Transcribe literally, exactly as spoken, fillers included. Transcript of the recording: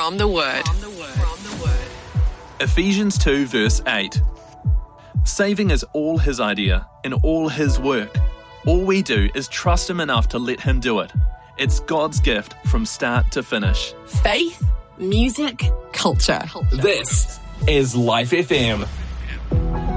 From the Word. Ephesians two verse eight. Saving is all his idea and all his work. All we do is trust him enough to let him do it. It's God's gift from start to finish. Faith, music, culture. This is Life F M.